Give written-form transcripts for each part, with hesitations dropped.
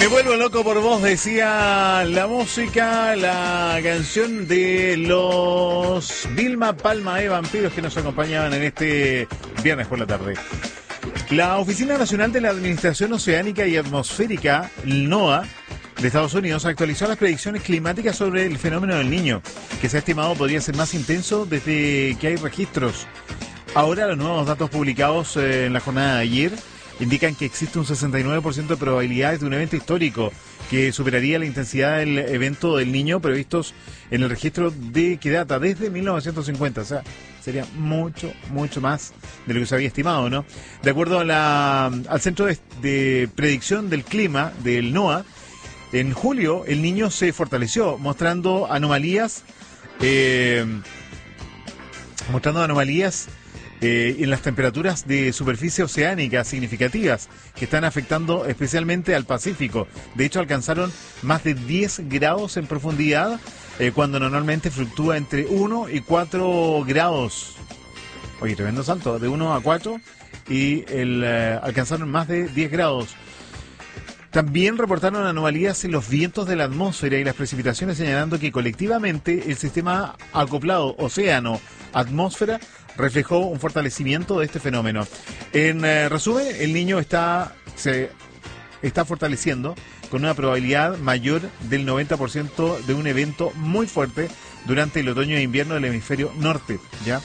Me vuelvo loco por vos, decía la música, la canción de los Vilma Palma de Vampiros que nos acompañaban en este viernes por la tarde. La Oficina Nacional de la Administración Oceánica y Atmosférica, NOAA, de Estados Unidos, actualizó las predicciones climáticas sobre el fenómeno del Niño, que se ha estimado podría ser más intenso desde que hay registros. Ahora, los nuevos datos publicados en la jornada de ayer indican que existe un 69% de probabilidades de un evento histórico que superaría la intensidad del evento del Niño previstos en el registro que data desde 1950. O sea, sería mucho más de lo que se había estimado, ¿no? De acuerdo a al Centro de Predicción del Clima del NOAA, en julio el Niño se fortaleció, mostrando anomalías en las temperaturas de superficie oceánica significativas que están afectando especialmente al Pacífico. De hecho, alcanzaron más de 10 grados en profundidad, cuando normalmente fluctúa entre 1 y 4 grados. Oye, tremendo salto, de 1 a 4, y alcanzaron más de 10 grados. También reportaron anomalías en los vientos de la atmósfera y las precipitaciones, señalando que colectivamente el sistema acoplado océano-atmósfera reflejó un fortalecimiento de este fenómeno. En resumen, el Niño se está fortaleciendo con una probabilidad mayor del 90% de un evento muy fuerte durante el otoño e invierno del hemisferio norte, ¿ya?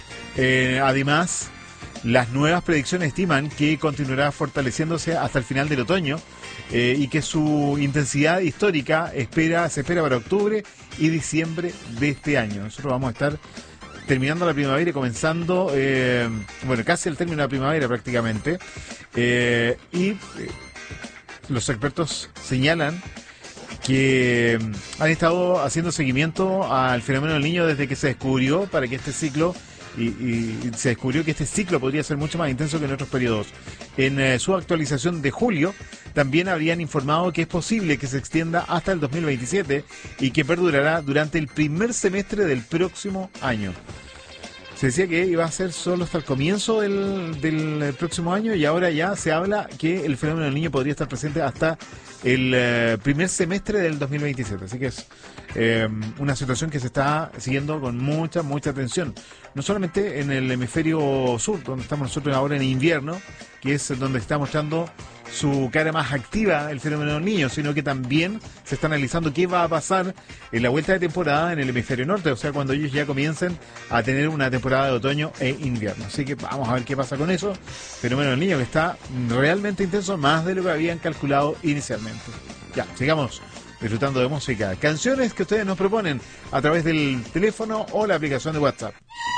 Además, las nuevas predicciones estiman que continuará fortaleciéndose hasta el final del otoño, y que su intensidad histórica se espera para octubre y diciembre de este año. Nosotros vamos a estar terminando la primavera y comenzando, casi el término de la primavera prácticamente, y los expertos señalan que han estado haciendo seguimiento al fenómeno del Niño desde que se descubrió para que este ciclo y se descubrió que este ciclo podría ser mucho más intenso que en otros periodos. En su actualización de julio también habrían informado que es posible que se extienda hasta el 2027 y que perdurará durante el primer semestre del próximo año. Se decía que iba a ser solo hasta el comienzo del próximo año, y ahora ya se habla que el fenómeno del Niño podría estar presente hasta el primer semestre del 2027. Así que es una situación que se está siguiendo con mucha atención. No solamente en el hemisferio sur, donde estamos nosotros ahora en invierno, que es donde está mostrando su cara más activa el fenómeno del Niño, sino que también se está analizando qué va a pasar en la vuelta de temporada en el hemisferio norte, o sea, cuando ellos ya comiencen a tener una temporada de otoño e invierno. Así que vamos a ver qué pasa con eso. Fenómeno del Niño que está realmente intenso, más de lo que habían calculado inicialmente. Ya, sigamos disfrutando de música. Canciones que ustedes nos proponen a través del teléfono o la aplicación de WhatsApp.